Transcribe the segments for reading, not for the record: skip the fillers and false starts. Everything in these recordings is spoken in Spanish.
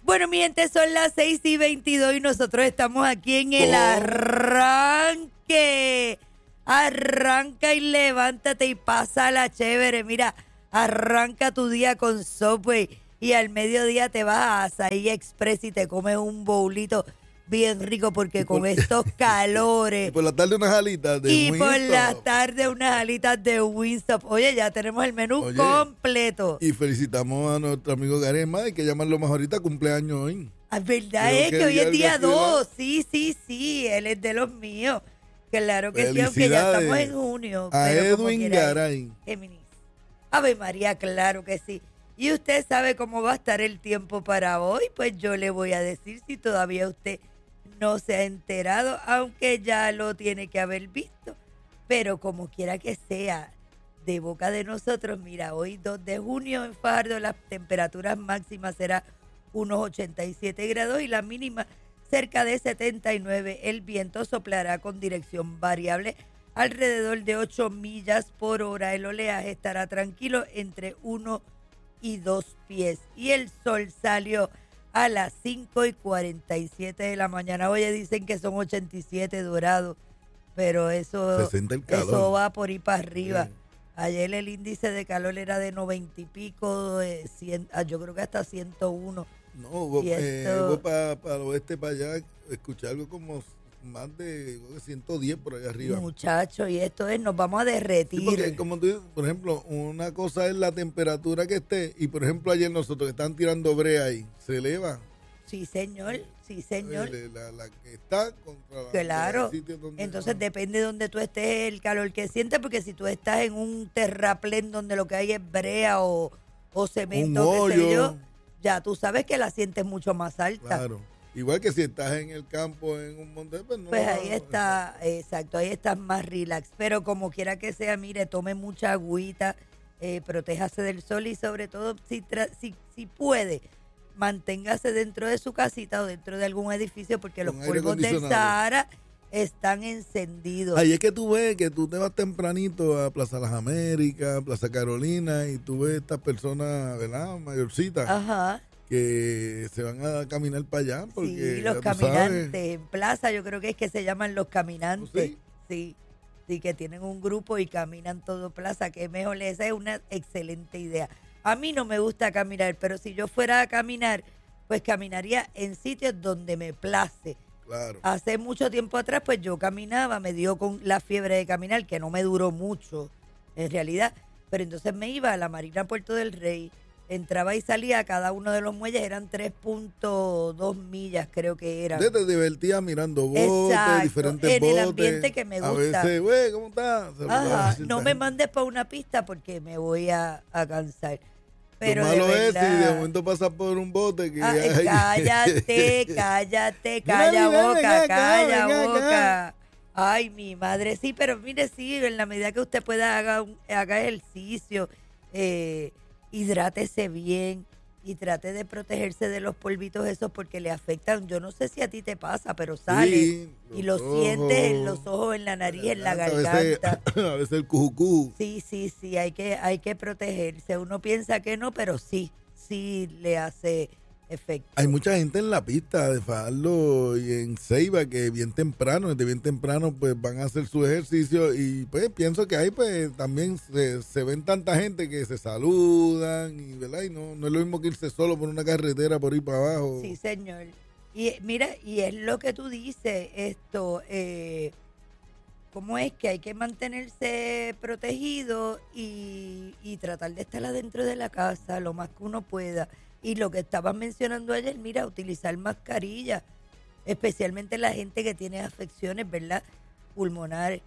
Bueno, mi gente, son las 6:22 y nosotros estamos aquí en el arranque. Arranca y levántate y pásala chévere. Mira, arranca tu día con Subway y al mediodía te vas a Asahi Express y te comes un bowlito bien rico porque con estos calores. Y por la tarde unas alitas de Y Wingstop. por la tarde unas alitas de Wingstop. Oye, ya tenemos el menú completo. Y felicitamos a nuestro amigo Garema, hay que llamarlo más ahorita, cumpleaños hoy. La verdad Creo es que hoy es día algo así, 2. Sí, él es de los míos. Claro que sí, aunque ya Felicidades estamos en junio. a pero como Edwin quiera, Garay. Géminis. Ave María, claro que sí. ¿Y usted sabe cómo va a estar el tiempo para hoy? Pues yo le voy a decir si todavía usted no se ha enterado, aunque ya lo tiene que haber visto. Pero como quiera que sea, de boca de nosotros, mira, hoy 2 de junio en Fajardo las temperaturas máximas será unos 87 grados y la mínima cerca de 79. El viento soplará con dirección variable alrededor de 8 millas por hora. El oleaje estará tranquilo entre 1 y 2 pies. Y el sol salió a las 5:47 de la mañana. Oye, dicen que son 87 dorados, pero eso, 60 el calor. eso va por ir para arriba. Sí. Ayer el índice de calor era de 90 y pico, yo creo que hasta 101. No, Y esto- para el oeste, para allá, escuché algo como más de 110 por allá arriba. Muchachos, y esto es, nos vamos a derretir. Sí, porque como tú dices, por ejemplo, una cosa es la temperatura que esté, y por ejemplo ayer nosotros que están tirando brea ahí, se eleva. Sí, señor. La que está contra la Claro. el sitio donde- Entonces depende de donde tú estés, el calor que sientes, porque si tú estás en un terraplén donde lo que hay es brea o cemento, Un qué sé hoyo. yo, ya tú sabes que la sientes mucho más alta. Claro. Igual que si estás en el campo, en un monte, pues no. Pues ahí está, exacto, ahí estás más relax. Pero como quiera que sea, mire, tome mucha agüita, protéjase del sol y sobre todo, si puede, manténgase dentro de su casita o dentro de algún edificio porque los Con aire polvos del acondicionado. Sahara están encendidos. Ahí es que tú ves que tú te vas tempranito a Plaza Las Américas, Plaza Carolina, y tú ves estas personas, ¿verdad? Mayorcitas, Ajá. que se van a caminar para allá. Porque Sí, los ya tú sabes. caminantes en plaza, yo creo que es que se llaman los caminantes. ¿Sí? Sí, que tienen un grupo y caminan todo plaza, que mejor, esa es una excelente idea. A mí no me gusta caminar, pero si yo fuera a caminar, pues caminaría en sitios donde me place. Claro. Hace mucho tiempo atrás, pues yo caminaba, me dio con la fiebre de caminar, que no me duró mucho, en realidad. Pero entonces me iba a la Marina Puerto del Rey, entraba y salía, cada uno de los muelles eran 3.2 millas, creo que eran. Te divertías mirando botes, Exacto, diferentes en el botes. ambiente que me A gusta. veces, güey, ¿cómo estás? Ajá, no me mandes para una pista porque me voy a cansar. Pero Lo de malo es si de verdad. momento pasas por un bote que Cállate, Mira, calla mira, boca, ven acá, calla ven acá. boca. Ay, mi madre, sí, pero mire, sí, en la medida que usted pueda haga ejercicio, hidrátese bien y trate de protegerse de los polvitos esos porque le afectan. Yo no sé si a ti te pasa, pero sale Sí, y los lo sientes en ojos, los ojos, en la nariz, en la a veces, garganta. a veces el cujucú. Sí, hay que protegerse. Uno piensa que no, pero sí le hace efecto. Hay mucha gente en la pista de Fajardo y en Ceiba que bien temprano, desde bien temprano, pues van a hacer su ejercicio y pues pienso que ahí pues también se ven tanta gente que se saludan y, ¿verdad? Y no es lo mismo que irse solo por una carretera por ir para abajo. Sí, señor. Y mira, y es lo que tú dices, cómo es que hay que mantenerse protegido y tratar de estar adentro de la casa lo más que uno pueda. Y lo que estabas mencionando ayer, mira, utilizar mascarilla, especialmente la gente que tiene afecciones, ¿verdad? Pulmonares.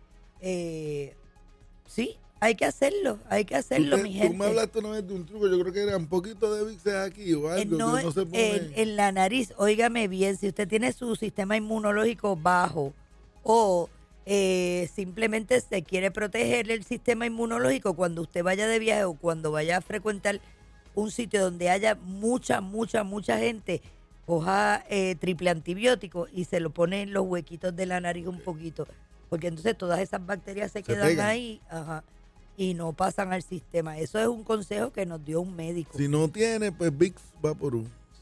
Sí, hay que hacerlo, mi gente. Tú me hablaste una vez de un truco, yo creo que era un poquito de Vicks aquí o algo, No, que no se pone... en la nariz, óigame bien, si usted tiene su sistema inmunológico bajo o simplemente se quiere proteger el sistema inmunológico cuando usted vaya de viaje o cuando vaya a frecuentar un sitio donde haya mucha gente, coja triple antibiótico y se lo pone en los huequitos de la nariz un poquito, porque entonces todas esas bacterias se quedan pegan ahí, y no pasan al sistema. Eso es un consejo que nos dio un médico. Si no tiene, pues Vicks Vaporub.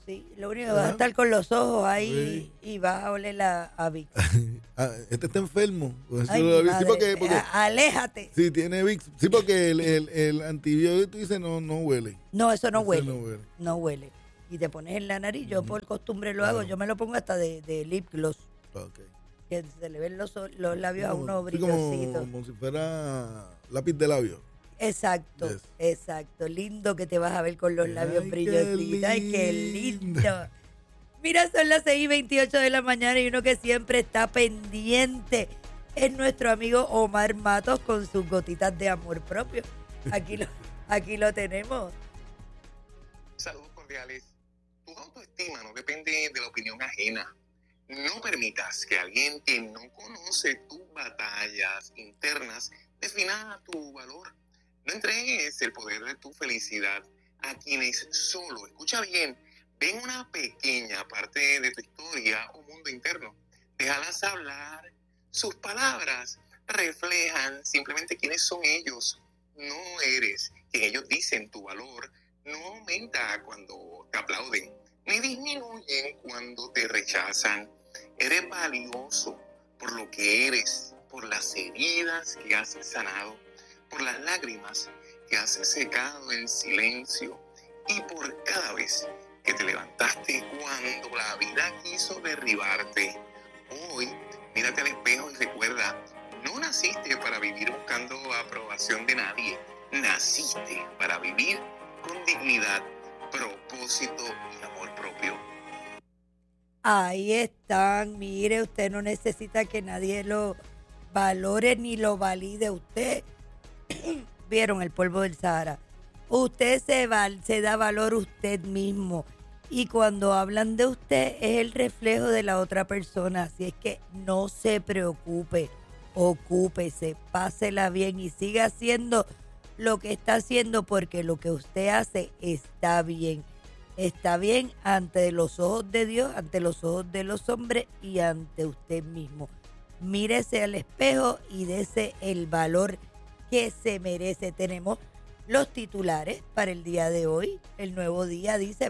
Sí, lo único que vas a estar con los ojos ahí Sí. y vas a oler a Vicks. Este está enfermo. Pues Ay, eso mi sí, madre, porque aléjate. sí, tiene Vicks. Sí, porque el antibiótico dice no huele. No, eso no Ese huele. no huele. No huele. Y te pones en la nariz, yo por costumbre lo hago, Claro. yo me lo pongo hasta de lip gloss, Ok. que se le ven los labios a uno Sí, como, brillositos. como si fuera lápiz de labio. Exacto, Yes. exacto. Lindo que te vas a ver con los labios Ay, qué brillositos. Ay, qué lindo. lindo. Mira, son las 6:28 de la mañana y uno que siempre está pendiente es nuestro amigo Omar Matos con sus gotitas de amor propio. Aquí lo tenemos. Saludos cordiales. Tu autoestima no depende de la opinión ajena. No permitas que alguien que no conoce tus batallas internas defina tu valor. No entregues el poder de tu felicidad a quienes solo, escucha bien, ven una pequeña parte de tu historia o mundo interno. Déjalas hablar. Sus palabras reflejan simplemente quiénes son ellos. No eres quien ellos dicen. Tu valor no aumenta cuando te aplauden, ni disminuyen cuando te rechazan. Eres valioso por lo que eres, por las heridas que has sanado, por las lágrimas que has secado en silencio y por cada vez que te levantaste cuando la vida quiso derribarte. Hoy, mírate al espejo y recuerda, no naciste para vivir buscando aprobación de nadie. Naciste para vivir con dignidad, propósito y amor propio. Ahí están. Mire, usted no necesita que nadie lo valore ni lo valide. Usted, vieron el polvo del Sahara. Usted se da valor usted mismo. Y cuando hablan de usted es el reflejo de la otra persona. Así es que no se preocupe, ocúpese, pásela bien y siga haciendo lo que está haciendo porque lo que usted hace está bien. Está bien ante los ojos de Dios, ante los ojos de los hombres y ante usted mismo. Mírese al espejo y dese el valor que se merece. Tenemos los titulares para el día de hoy. El Nuevo Día dice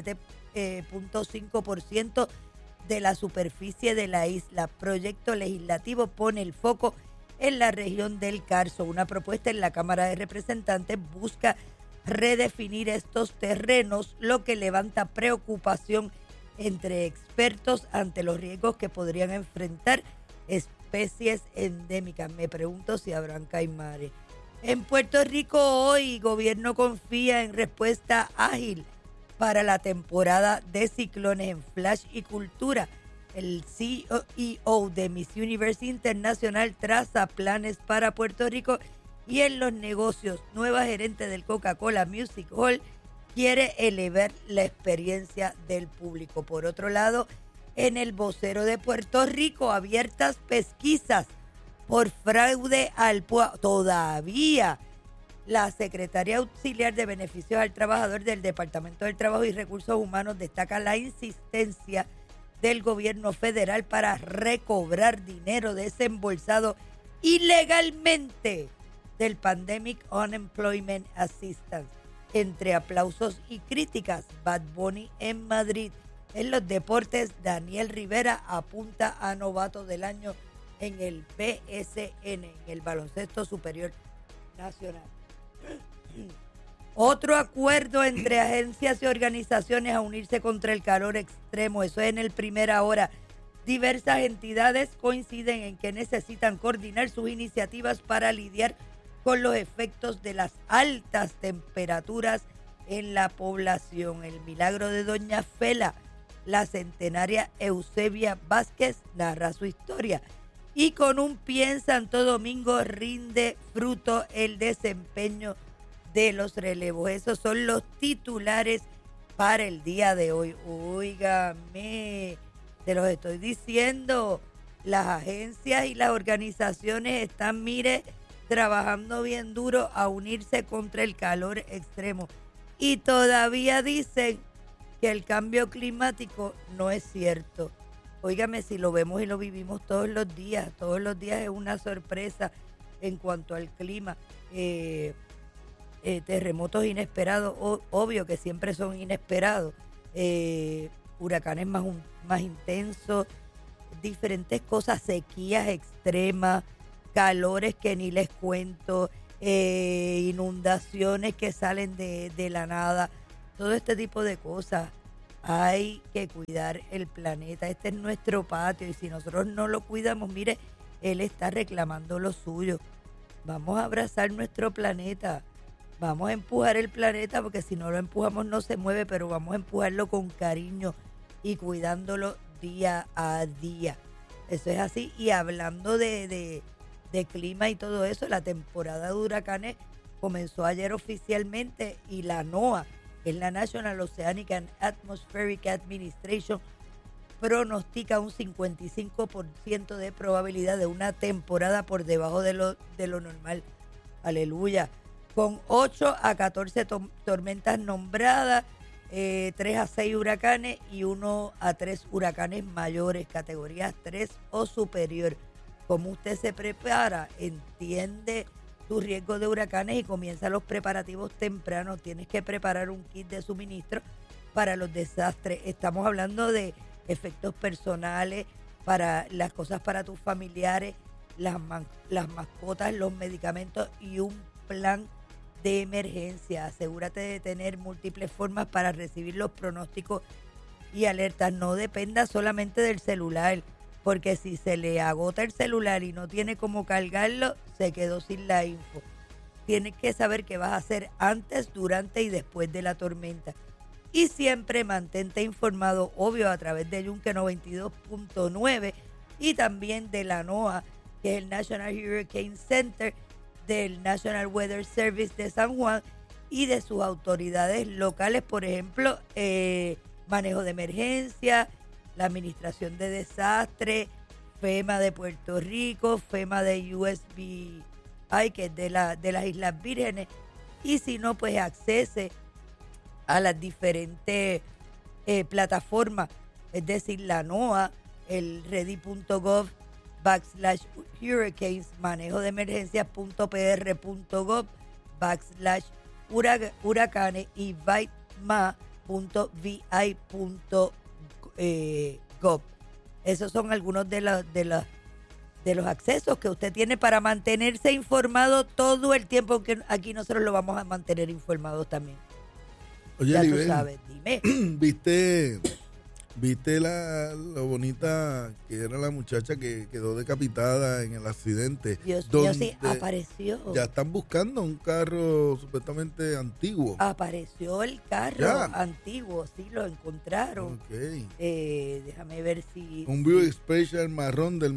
27.5% de la superficie de la isla. Proyecto legislativo pone el foco en la región del Carso. Una propuesta en la Cámara de Representantes busca redefinir estos terrenos, lo que levanta preocupación entre expertos ante los riesgos que podrían enfrentar especies endémicas. Me pregunto si habrán caimares. En Puerto Rico hoy, gobierno confía en respuesta ágil para la temporada de ciclones en Flash y Cultura. El CEO de Miss Universe Internacional traza planes para Puerto Rico. Y en los negocios, nueva gerente del Coca-Cola Music Hall quiere elevar la experiencia del público. Por otro lado, en el Vocero de Puerto Rico, abiertas pesquisas por fraude al PUA. Todavía la secretaria auxiliar de Beneficios al Trabajador del Departamento del Trabajo y Recursos Humanos destaca la insistencia del gobierno federal para recobrar dinero desembolsado ilegalmente del Pandemic Unemployment Assistance. Entre aplausos y críticas, Bad Bunny en Madrid. En los deportes, Daniel Rivera apunta a novato del año en el BSN, en el Baloncesto Superior Nacional. Otro acuerdo entre agencias y organizaciones a unirse contra el calor extremo. Eso es en el Primera Hora. Diversas entidades coinciden en que necesitan coordinar sus iniciativas para lidiar con los efectos de las altas temperaturas en la población. El milagro de Doña Fela, la centenaria Eusebia Vázquez, narra su historia. Y con un pie en Santo Domingo rinde fruto el desempeño de los relevos. Esos son los titulares para el día de hoy. Óigame, te los estoy diciendo, las agencias y las organizaciones están, mire, trabajando bien duro a unirse contra el calor extremo. Y todavía dicen que el cambio climático no es cierto. Óigame, si lo vemos y lo vivimos todos los días es una sorpresa en cuanto al clima. Terremotos inesperados, obvio que siempre son inesperados, huracanes más intensos, diferentes cosas, sequías extremas, calores que ni les cuento, inundaciones que salen de la nada, todo este tipo de cosas. Hay que cuidar el planeta, este es nuestro patio y si nosotros no lo cuidamos, mire, él está reclamando lo suyo. Vamos a abrazar nuestro planeta, vamos a empujar el planeta porque si no lo empujamos no se mueve, pero vamos a empujarlo con cariño y cuidándolo día a día. Eso es así. Y hablando de clima y todo eso, la temporada de huracanes comenzó ayer oficialmente y la NOAA, que es la National Oceanic and Atmospheric Administration, pronostica un 55% de probabilidad de una temporada por debajo de lo normal. Aleluya. Con 8 a 14 tormentas nombradas, 3 a 6 huracanes y 1 a 3 huracanes mayores, categorías 3 o superior. ¿Cómo usted se prepara? Entiende tu riesgo de huracanes y comienza los preparativos tempranos. Tienes que preparar un kit de suministro para los desastres. Estamos hablando de efectos personales, para las cosas para tus familiares, las mascotas, los medicamentos y un plan de emergencia. Asegúrate de tener múltiples formas para recibir los pronósticos y alertas. No dependa solamente del celular, porque si se le agota el celular y no tiene cómo cargarlo, se quedó sin la info. Tienes que saber qué vas a hacer antes, durante y después de la tormenta. Y siempre mantente informado, obvio, a través de Yunque 92.9 y también de la NOAA, que es el National Hurricane Center, del National Weather Service de San Juan y de sus autoridades locales, por ejemplo, manejo de emergencia, la administración de desastres, FEMA de Puerto Rico, FEMA de USVI, que es de las Islas Vírgenes, y si no, pues accese a las diferentes plataformas, es decir, la NOAA, el ready.gov/hurricanes, manejo de emergencias.pr.gov /huracanes y vitma.vi.gov. Esos son algunos de los accesos que usted tiene para mantenerse informado todo el tiempo, que aquí nosotros lo vamos a mantener informados también. Oye, ya Libel, tú sabes, dime. ¿Viste lo bonita que era la muchacha que quedó decapitada en el accidente? Dios mío, sí, apareció. Ya están buscando un carro supuestamente antiguo. Apareció el carro antiguo, sí, lo encontraron. Okay. Déjame ver si... Un Buick Special marrón del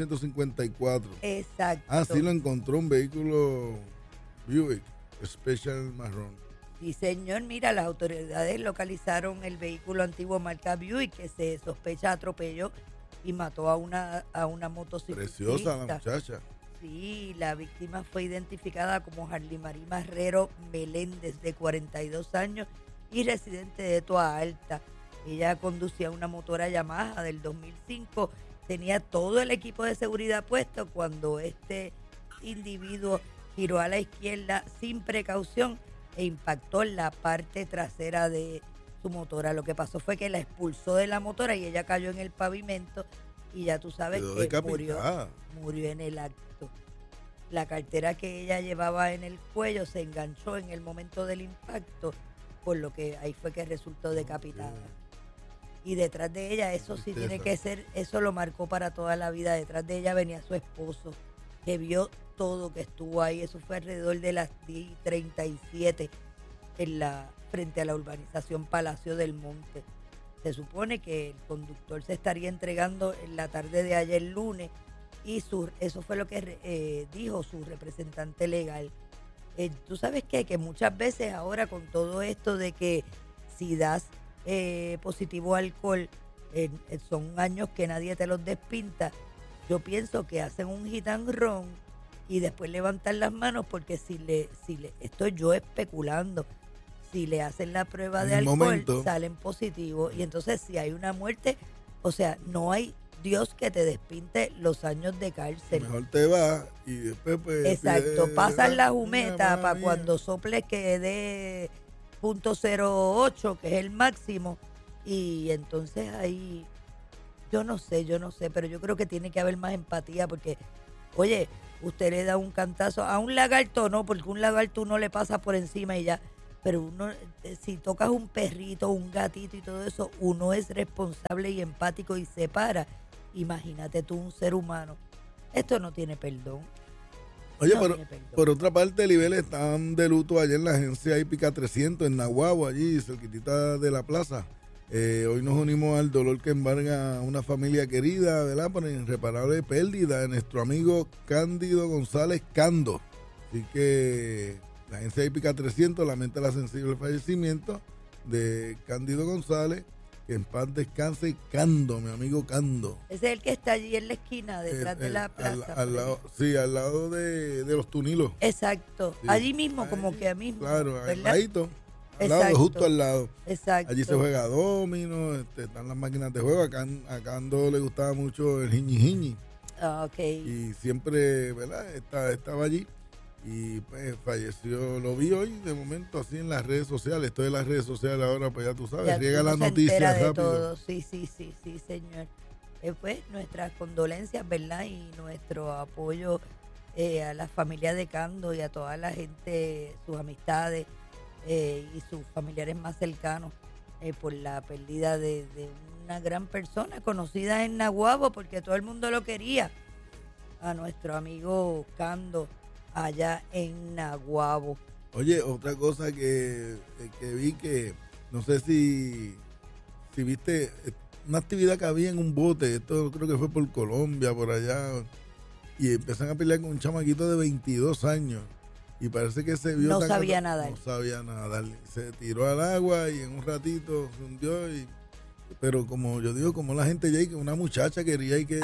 1954. Exacto. Ah, sí, lo encontró un vehículo Buick Special marrón. Sí, señor, mira, las autoridades localizaron el vehículo antiguo marca Buick que se sospecha atropelló y mató a una motociclista. Preciosa la muchacha. Sí, la víctima fue identificada como Harley Marie Marrero Meléndez, de 42 años y residente de Toa Alta. Ella conducía una motora Yamaha del 2005, tenía todo el equipo de seguridad puesto cuando este individuo giró a la izquierda sin precaución e impactó en la parte trasera de su motora. Lo que pasó fue que la expulsó de la motora y ella cayó en el pavimento y ya tú sabes que murió en el acto. La cartera que ella llevaba en el cuello se enganchó en el momento del impacto, por lo que ahí fue que resultó decapitada. Y detrás de ella, eso sí tiene que ser, eso lo marcó para toda la vida. Detrás de ella venía su esposo, que vio todo, que estuvo ahí. Eso fue alrededor de las 10:37 frente a la urbanización Palacio del Monte. Se supone que el conductor se estaría entregando en la tarde de ayer lunes y eso fue lo que dijo su representante legal. Tú sabes que muchas veces ahora con todo esto de que si das positivo a alcohol, son años que nadie te los despinta. Yo pienso que hacen un hit and run y después levantan las manos, porque si le estoy yo especulando, si le hacen la prueba de alcohol, salen positivos, y entonces si hay una muerte, o sea, no hay Dios que te despinte los años de cárcel. Mejor te vas y después pues... Exacto, pasan la jumeta para cuando soples que dé .08, que es el máximo, Y entonces ahí, yo no sé, pero yo creo que tiene que haber más empatía porque, oye, usted le da un cantazo a un lagarto, no, porque un lagarto uno le pasa por encima y ya, pero uno, si tocas un perrito, un gatito y todo eso, uno es responsable y empático y se para. Imagínate tú un ser humano. Esto no tiene perdón. Oye, No por, tiene perdón. por otra parte, Libel estaban de luto allá en la agencia Hípica 300 en Naguabo, allí cerquitita de la plaza. Hoy nos unimos al dolor que embarga a una familia querida, ¿verdad? Por irreparable pérdida de nuestro amigo Cándido González Cando. Así que la agencia Hípica 300 lamenta el sensible fallecimiento de Cándido González. Que en paz descanse Cando, mi amigo Cando. Ese es el que está allí en la esquina, detrás de la plaza. Al lado, sí, al lado de los Tunilos. Exacto. Sí. Allí mismo, Ahí, como que a mismo. Claro, al ¿verdad? ladito. Al Exacto. lado, justo al lado. Exacto. Allí se juega domino, están las máquinas de juego. A Cando le gustaba mucho el jiñi. Ah, ok. Y siempre, ¿verdad? Estaba allí. Y pues falleció, lo vi hoy de momento así en las redes sociales. Estoy en las redes sociales ahora, pues ya tú sabes, Ya riega uno las se noticias entera de rápido. todo. Sí, señor. Pues nuestras condolencias, ¿verdad? Y nuestro apoyo a la familia de Cando y a toda la gente, sus amistades y sus familiares más cercanos por la pérdida de una gran persona conocida en Naguabo porque todo el mundo lo quería. A nuestro amigo Cando allá en Naguabo. Oye, otra cosa que vi que, no sé si viste, una actividad que había en un bote, esto creo que fue por Colombia, por allá, y empiezan a pelear con un chamaquito de 22 años, y parece que se vio... No sabía nadar. No sabía nadar, se tiró al agua y en un ratito se hundió, pero como yo digo, como la gente ya, que una muchacha quería y que...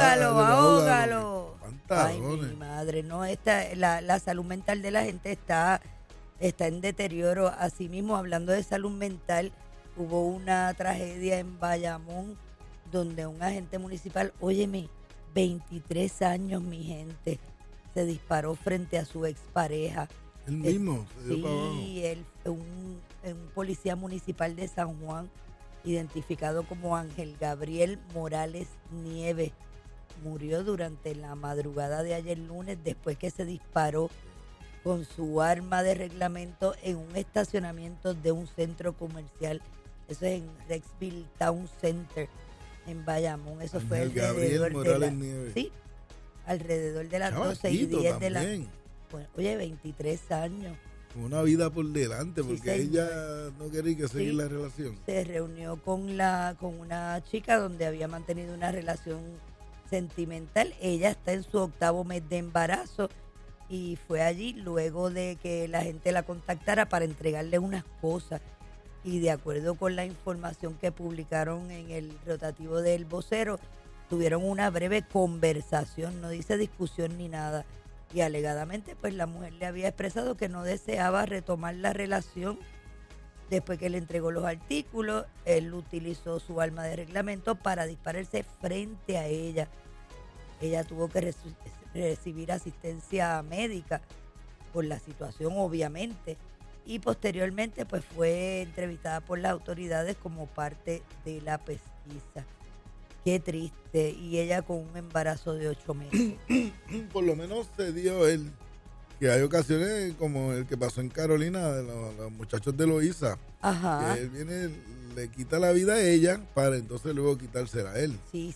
Ahógalo. Ay, Pantalones. mi madre, no, la salud mental de la gente está en deterioro. Asimismo, hablando de salud mental, hubo una tragedia en Bayamón donde un agente municipal, óyeme, 23 años, mi gente, se disparó frente a su expareja. Él mismo se dio para abajo. Sí, un policía municipal de San Juan, identificado como Ángel Gabriel Morales Nieves, murió durante la madrugada de ayer lunes después que se disparó con su arma de reglamento en un estacionamiento de un centro comercial. Eso es en Rexville Town Center, en Bayamón. Eso fue Ángel Gabriel alrededor Morales Nieves. Sí, alrededor de las 12 y Chamaquito 10 de la... también. Bueno, oye, 23 años. Una vida por delante, Sí, porque señor. ella no quería que seguir Sí. la relación. Se reunió con una chica donde había mantenido una relación sentimental. Ella está en su 8º mes de embarazo y fue allí luego de que la gente la contactara para entregarle unas cosas. Y de acuerdo con la información que publicaron en el rotativo del vocero, tuvieron una breve conversación, no dice discusión ni nada. Y alegadamente, pues la mujer le había expresado que no deseaba retomar la relación. Después que le entregó los artículos, él utilizó su arma de reglamento para dispararse frente a ella. Ella tuvo que recibir asistencia médica por la situación, obviamente. Y posteriormente, pues fue entrevistada por las autoridades como parte de la pesquisa. Qué triste. Y ella con un embarazo de 8 meses. Por lo menos se dio él. Que hay ocasiones como el que pasó en Carolina, de los muchachos de Loíza. Ajá. Que él viene, le quita la vida a ella para entonces luego quitársela a él. Sí.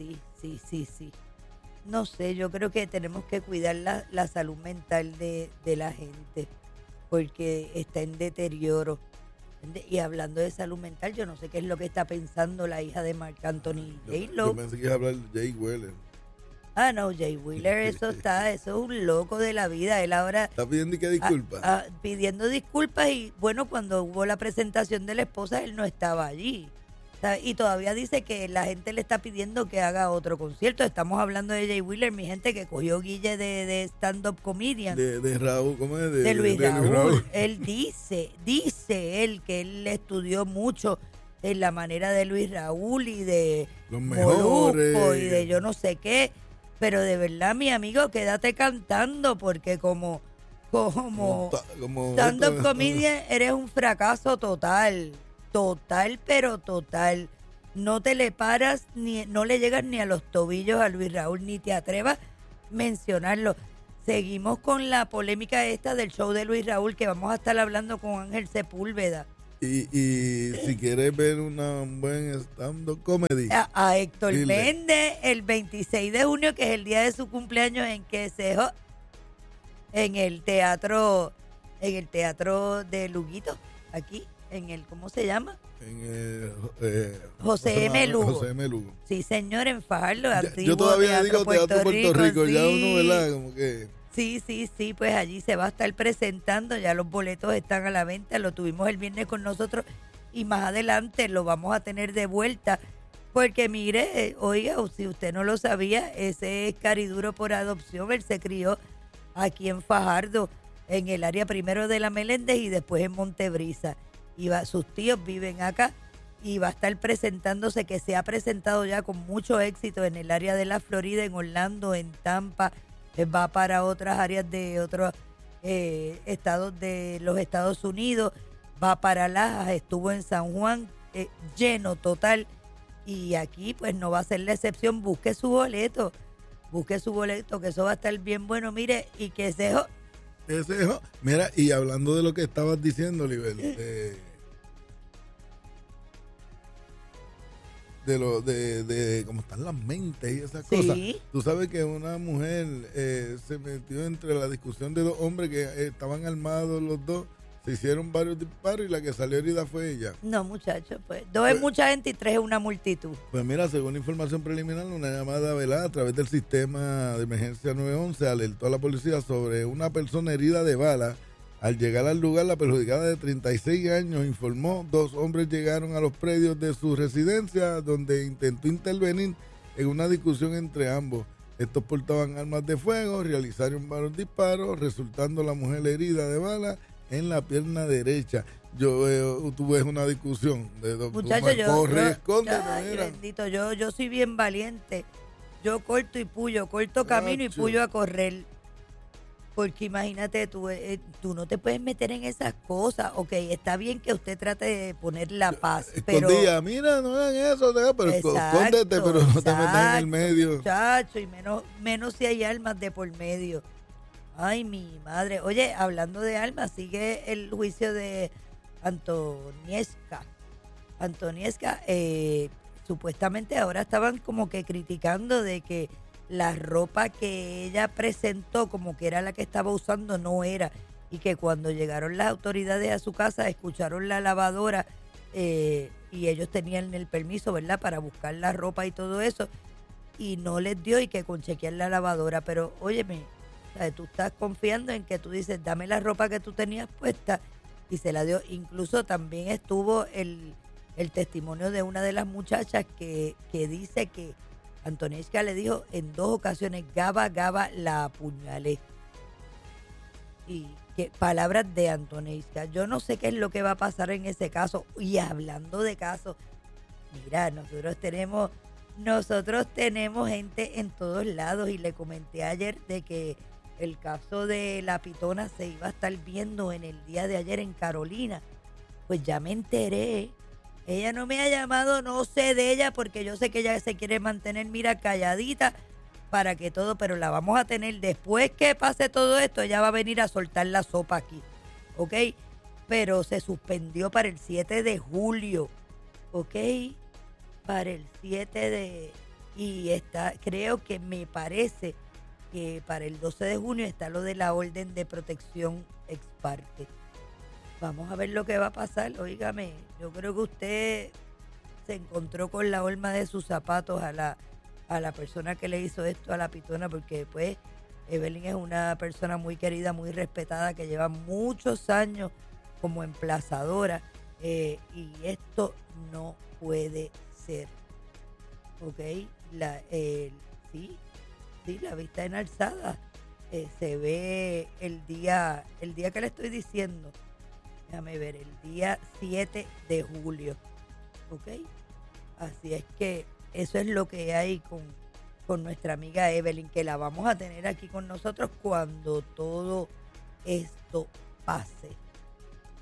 No sé, yo creo que tenemos que cuidar la salud mental de la gente porque está en deterioro. Y hablando de salud mental, yo no sé qué es lo que está pensando la hija de Marc Anthony Yo J-Lo. pensé que iba a hablar de Jay Weller. Ah, no, Jay Wheeler, eso es un loco de la vida. Él ahora Está pidiendo que disculpas. pidiendo disculpas y bueno, cuando hubo la presentación de la esposa, él no estaba allí. ¿Sabe? Y todavía dice que la gente le está pidiendo que haga otro concierto. Estamos hablando de Jay Wheeler, mi gente, que cogió guille de stand-up comedian. De Raúl, ¿cómo es? De Luis Raúl. Él dice él que él estudió mucho en la manera de Luis Raúl y de Los Molusco mejores. y de yo no sé qué. Pero de verdad, mi amigo, quédate cantando porque como stand-up comedian eres un fracaso total. total, pero total. No te le paras, no le llegas ni a los tobillos a Luis Raúl, ni te atrevas a mencionarlo. Seguimos con la polémica esta del show de Luis Raúl, que vamos a estar hablando con Ángel Sepúlveda. Y si quieres ver una buen stand-up comedy. A Héctor dile. Méndez, el 26 de junio, que es el día de su cumpleaños, en Quesejo, en el teatro de Luguito, aquí, en el, ¿cómo se llama? En el, José M. Lugo. José M. Lugo. Sí, señor, en Fajardo, antiguo Yo todavía Teatro digo Teatro Puerto Rico, sí. ya uno, ¿verdad? Como que... Sí, pues allí se va a estar presentando, ya los boletos están a la venta, lo tuvimos el viernes con nosotros y más adelante lo vamos a tener de vuelta, porque mire, oiga, si usted no lo sabía, ese es cariduro por adopción, él se crió aquí en Fajardo, en el área primero de la Meléndez y después en Montebrisa, sus tíos viven acá y va a estar presentándose, que se ha presentado ya con mucho éxito en el área de la Florida, en Orlando, en Tampa, va para otras áreas de otros estados de los Estados Unidos, va para Lajas, estuvo en San Juan, lleno total, y aquí pues no va a ser la excepción. Busque su boleto, que eso va a estar bien bueno, mire, y que ese Mira, y hablando de lo que estabas diciendo, Oliver, de cómo están las mentes y esas cosas. Tú sabes que una mujer se metió entre la discusión de dos hombres que estaban armados los dos, se hicieron varios disparos y la que salió herida fue ella. No, muchachos, pues dos es mucha gente y tres es una multitud. Pues mira, según información preliminar, una llamada velada a través del sistema de emergencia 911 alertó a la policía sobre una persona herida de bala. Al llegar al lugar, la perjudicada de 36 años informó, 2 hombres llegaron a los predios de su residencia donde intentó intervenir en una discusión entre ambos. Estos portaban armas de fuego, realizaron varios disparos, resultando la mujer herida de bala en la pierna derecha. Tú ves una discusión de dos muchachos. Bendito, yo soy bien valiente. Yo corto y puyo, corto camino y puyo a correr. Porque imagínate, tú no te puedes meter en esas cosas. Ok, está bien que usted trate de poner la paz, pero... Escondía, mira, no hagan eso, pero escóndete, pero no te metas en el medio. Muchacho, y menos si hay armas de por medio. Ay, mi madre. Oye, hablando de armas, sigue el juicio de Antoniesca. Supuestamente ahora estaban como que criticando de que la ropa que ella presentó como que era la que estaba usando no era, y que cuando llegaron las autoridades a su casa escucharon la lavadora y ellos tenían el permiso, ¿verdad?, para buscar la ropa y todo eso, y no les dio, y que con chequear la lavadora. Pero óyeme, ¿sabes? Tú estás confiando en que tú dices, dame la ropa que tú tenías puesta, y se la dio. Incluso también estuvo el testimonio de una de las muchachas que dice que Antoniesca le dijo en 2 ocasiones, Gaba, la apuñalé. Y que palabras de Antoniesca. Yo no sé qué es lo que va a pasar en ese caso. Y hablando de casos, mira, nosotros tenemos gente en todos lados, y le comenté ayer de que el caso de la pitona se iba a estar viendo en el día de ayer en Carolina. Pues ya me enteré. Ella no me ha llamado, no sé de ella, porque yo sé que ella se quiere mantener, mira, calladita para que todo, pero la vamos a tener después que pase todo esto. Ella va a venir a soltar la sopa aquí, ¿ok? Pero se suspendió para el 7 de julio, ¿ok? Para el 7 de... Y está, creo que me parece que para el 12 de junio está lo de la orden de protección ex parte. Vamos a ver lo que va a pasar. Óigame, yo creo que usted se encontró con la horma de sus zapatos a la persona que le hizo esto a la pitona, porque pues Evelyn es una persona muy querida, muy respetada, que lleva muchos años como emplazadora, y esto no puede ser. ¿Ok? Sí, la vista en alzada. Se ve el día que le estoy diciendo. Déjame ver, el día 7 de julio, ¿ok? Así es que eso es lo que hay con nuestra amiga Evelyn, que la vamos a tener aquí con nosotros cuando todo esto pase.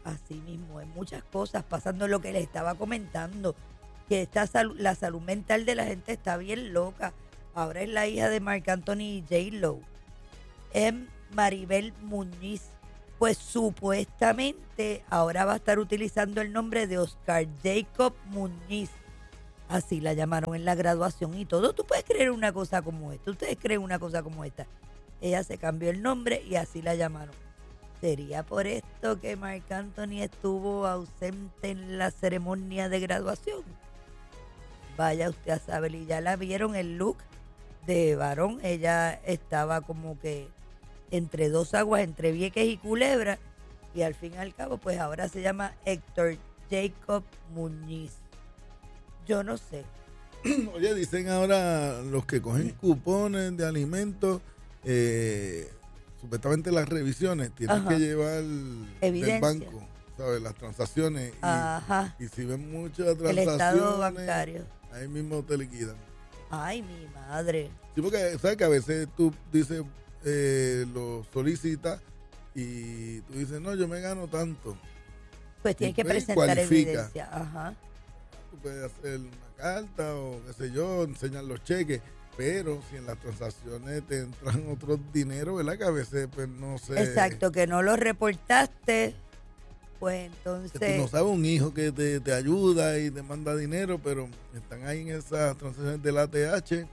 Así mismo, hay muchas cosas pasando, lo que les estaba comentando, que la salud mental de la gente está bien loca. Ahora es la hija de Marc Anthony y J-Lo, Maribel Muñiz. Pues supuestamente ahora va a estar utilizando el nombre de Oscar Jacob Muñiz. Así la llamaron en la graduación y todo. ¿Tú puedes creer una cosa como esta? ¿Ustedes creen una cosa como esta? Ella se cambió el nombre y así la llamaron. ¿Sería por esto que Marc Anthony estuvo ausente en la ceremonia de graduación? Vaya usted a saber, y ya la vieron el look de varón. Ella estaba como que entre dos aguas, entre Vieques y Culebra, y al fin y al cabo, pues ahora se llama Héctor Jacob Muñiz. Yo no sé. Oye, dicen ahora los que cogen cupones de alimentos, supuestamente las revisiones tienen que llevar del banco, ¿sabes? Las transacciones. Y si ven muchas transacciones, el estado bancario, ahí mismo te liquidan. Ay, mi madre. Sí, porque sabes que a veces tú dices, lo solicitas y tú dices, no, yo me gano tanto. Pues tienes que presentar evidencia. Ajá. Tú puedes hacer una carta o qué sé yo, enseñar los cheques, pero si en las transacciones te entran otros dineros, ¿verdad? Que a veces pues no sé. Exacto, que no lo reportaste, pues entonces. Que tú no sabes, un hijo que te ayuda y te manda dinero, pero están ahí en esas transacciones del ATH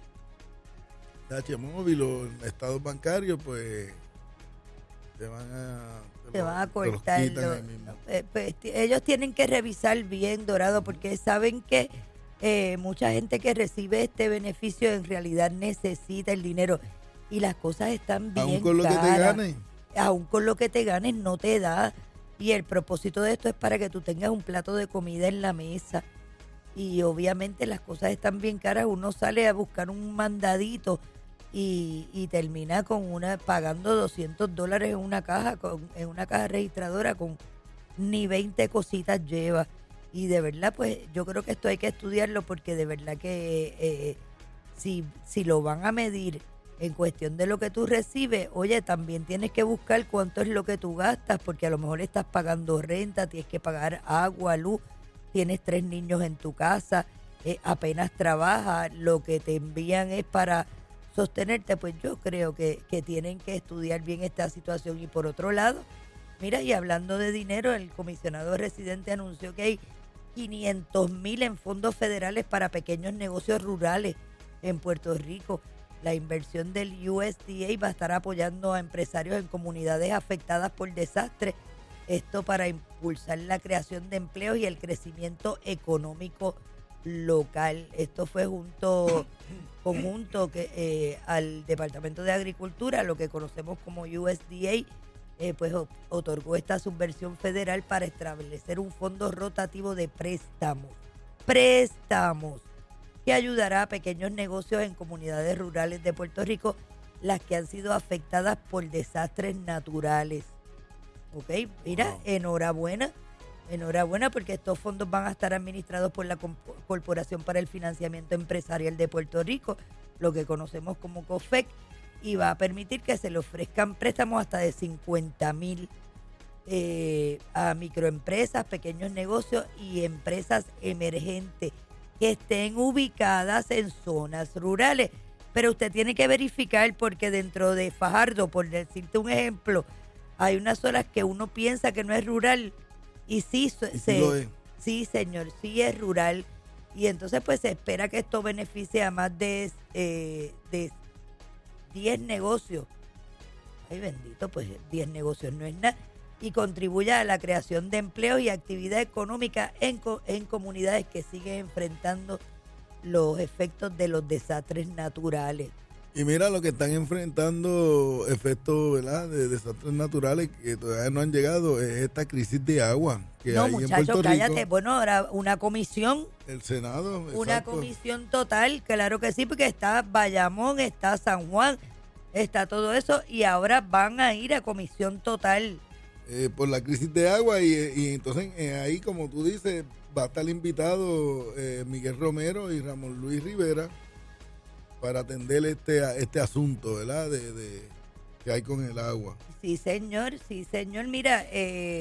móvil o en estados bancarios, pues te van a cortar. Pues, ellos tienen que revisar bien, Dorado, porque saben que mucha gente que recibe este beneficio en realidad necesita el dinero y las cosas están bien aún con caras. Lo que te ganes. Aún con lo que te ganes no te da, y el propósito de esto es para que tú tengas un plato de comida en la mesa, y obviamente las cosas están bien caras. Uno sale a buscar un mandadito y termina pagando $200 en una caja, en una caja registradora, con ni 20 cositas lleva. Y de verdad, pues yo creo que esto hay que estudiarlo, porque de verdad que si lo van a medir en cuestión de lo que tú recibes, oye, también tienes que buscar cuánto es lo que tú gastas, porque a lo mejor estás pagando renta, tienes que pagar agua, luz, tienes 3 niños en tu casa, apenas trabajas, lo que te envían es para sostenerte. Pues yo creo que tienen que estudiar bien esta situación. Y por otro lado, mira, y hablando de dinero, el comisionado residente anunció que hay 500,000 en fondos federales para pequeños negocios rurales en Puerto Rico. La inversión del USDA va a estar apoyando a empresarios en comunidades afectadas por desastres. Esto para impulsar la creación de empleos y el crecimiento económico local. Esto fue conjunto al Departamento de Agricultura, lo que conocemos como USDA, pues otorgó esta subvención federal para establecer un fondo rotativo de préstamos que ayudará a pequeños negocios en comunidades rurales de Puerto Rico, las que han sido afectadas por desastres naturales. Ok, mira, wow. Enhorabuena, porque estos fondos van a estar administrados por la Corporación para el Financiamiento Empresarial de Puerto Rico, lo que conocemos como COFEC, y va a permitir que se le ofrezcan préstamos hasta de 50,000 a microempresas, pequeños negocios y empresas emergentes que estén ubicadas en zonas rurales. Pero usted tiene que verificar, porque dentro de Fajardo, por decirte un ejemplo, hay unas zonas que uno piensa que no es rural y sí, sí, señor, sí es rural. Y entonces pues se espera que esto beneficie a más de 10 negocios. Ay, bendito, pues 10 negocios no es nada. Y contribuya a la creación de empleos y actividad económica en comunidades que siguen enfrentando los efectos de los desastres naturales. Y mira, lo que están enfrentando efectos, ¿verdad?, de desastres naturales que todavía no han llegado, es esta crisis de agua que no, hay muchacho, en Puerto cállate. Rico. Bueno, ahora una comisión. El Senado. Una exacto. comisión total, claro que sí, porque está Bayamón, está San Juan, está todo eso, y ahora van a ir a comisión total. Por la crisis de agua y entonces ahí, como tú dices, va a estar invitado Miguel Romero y Ramón Luis Rivera para atender este asunto, ¿verdad?, de que hay con el agua. Sí, señor. Mira,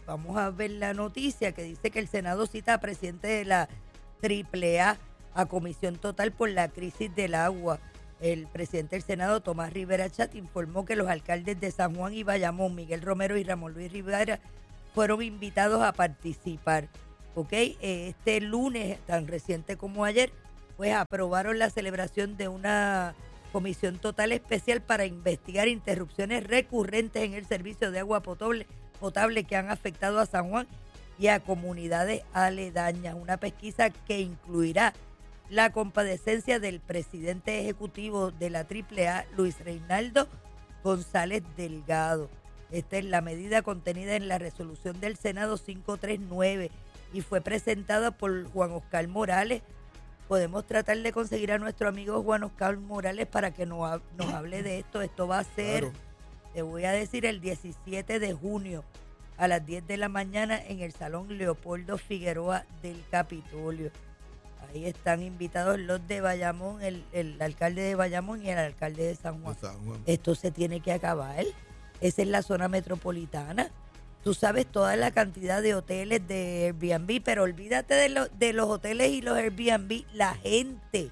vamos a ver la noticia que dice que el Senado cita a presidente de la AAA a comisión total por la crisis del agua. El presidente del Senado, Tomás Rivera Chat, informó que los alcaldes de San Juan y Bayamón, Miguel Romero y Ramón Luis Rivera, fueron invitados a participar. Este lunes, tan reciente como ayer, pues aprobaron la celebración de una comisión total especial para investigar interrupciones recurrentes en el servicio de agua potable que han afectado a San Juan y a comunidades aledañas. Una pesquisa que incluirá la comparecencia del presidente ejecutivo de la AAA, Luis Reinaldo González Delgado. Esta es la medida contenida en la resolución del Senado 539 y fue presentada por Juan Oscar Morales. Podemos tratar de conseguir a nuestro amigo Juan Oscar Morales para que nos hable de esto. Esto va a ser, claro, te voy a decir, el 17 de junio a las 10 de la mañana en el Salón Leopoldo Figueroa del Capitolio. Ahí están invitados los de Bayamón, el alcalde de Bayamón y el alcalde de San Juan. Esto se tiene que acabar. Esa es la zona metropolitana. Tú sabes toda la cantidad de hoteles de Airbnb, pero olvídate de los hoteles y los Airbnb. La gente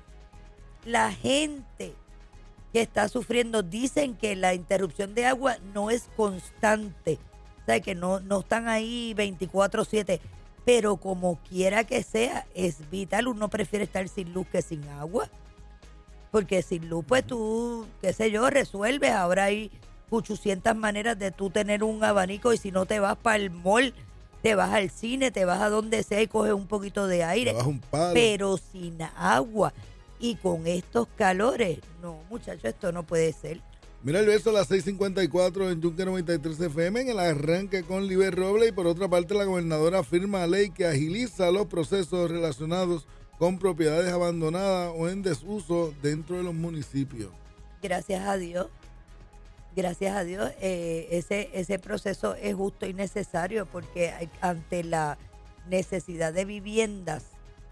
que está sufriendo, dicen que la interrupción de agua no es constante. O sea, que no están ahí 24/7. Pero como quiera que sea, es vital. Uno prefiere estar sin luz que sin agua. Porque sin luz, pues tú, qué sé yo, resuelves. Ahora hay 800 maneras de tú tener un abanico, y si no te vas para el mall, te vas al cine, te vas a donde sea y coges un poquito de aire. Un palo. Pero sin agua y con estos calores, no, muchachos, esto no puede ser. Mira el verso a las 6:54 en Yunque 93 FM en el arranque con Liber Robles. Y por otra parte, la gobernadora firma ley que agiliza los procesos relacionados con propiedades abandonadas o en desuso dentro de los municipios. Gracias a Dios. Gracias a Dios, ese proceso es justo y necesario, porque ante la necesidad de viviendas,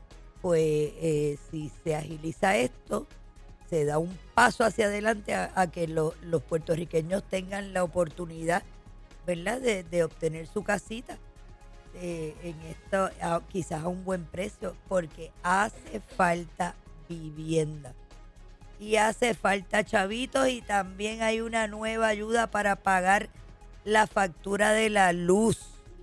pues si se agiliza esto, se da un paso hacia adelante a que los puertorriqueños tengan la oportunidad, ¿verdad?, de obtener su casita en esto, quizás a un buen precio, porque hace falta vivienda. Y hace falta chavitos, y también hay una nueva ayuda para pagar la factura de la luz.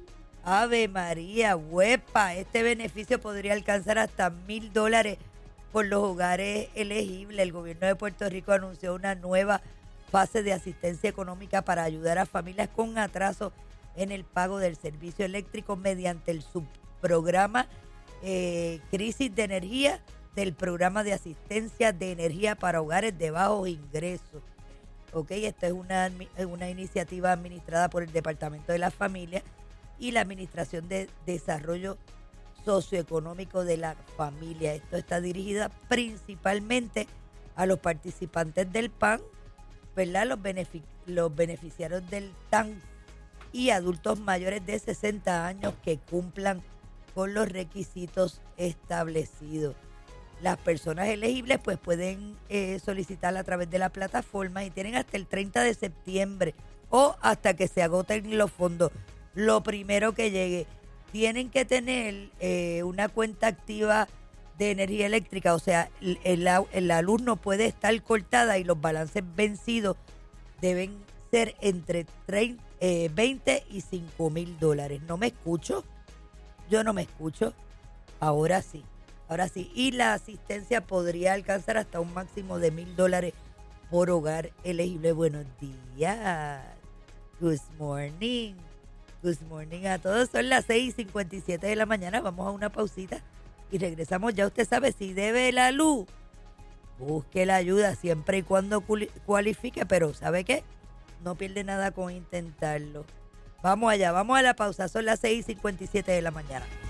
Ave María, huepa, este beneficio podría alcanzar hasta $1,000 por los hogares elegibles. El gobierno de Puerto Rico anunció una nueva fase de asistencia económica para ayudar a familias con atraso en el pago del servicio eléctrico mediante el subprograma Crisis de Energía del Programa de Asistencia de Energía para Hogares de Bajos Ingresos. Esta es una iniciativa administrada por el Departamento de la Familia y la Administración de Desarrollo Socioeconómico de la Familia. Esto está dirigida principalmente a los participantes del PAN, ¿verdad?, los beneficiarios del TAN y adultos mayores de 60 años que cumplan con los requisitos establecidos. Las personas elegibles pues pueden solicitarla a través de la plataforma y tienen hasta el 30 de septiembre o hasta que se agoten los fondos. Lo primero que llegue, tienen que tener una cuenta activa de energía eléctrica, o sea, la luz no puede estar cortada y los balances vencidos deben ser entre $20 y $5,000. ¿No me escucho? Yo no me escucho. Ahora sí. Y la asistencia podría alcanzar hasta un máximo de $1,000 por hogar elegible. Buenos días. Good morning. Good morning a todos. Son las 6:57 de la mañana. Vamos a una pausita y regresamos. Ya usted sabe, si debe la luz, busque la ayuda siempre y cuando cualifique. Pero ¿sabe qué? No pierde nada con intentarlo. Vamos allá, vamos a la pausa. Son las 6:57 de la mañana.